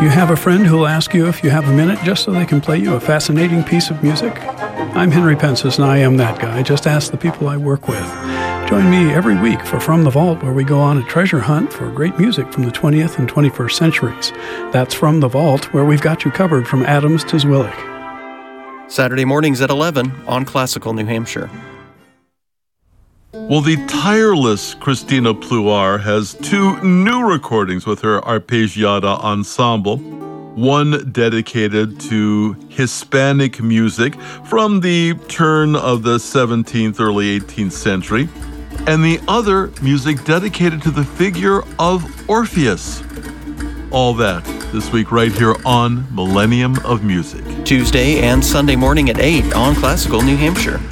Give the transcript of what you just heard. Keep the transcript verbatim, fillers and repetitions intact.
You have a friend who'll ask you if you have a minute just so they can play you a fascinating piece of music? I'm Henry Pensis, and I am that guy. Just ask the people I work with. Join me every week for From the Vault, where we go on a treasure hunt for great music from the twentieth and twenty-first centuries. That's From the Vault, where we've got you covered from Adams to Zwillig. Saturday mornings at eleven on Classical New Hampshire. Well, the tireless Christina Pluar has two new recordings with her Arpeggiata Ensemble, one dedicated to Hispanic music from the turn of the seventeenth, early eighteenth century, and the other music dedicated to the figure of Orpheus. All that this week right here on Millennium of Music. Tuesday and Sunday morning at eight on Classical New Hampshire.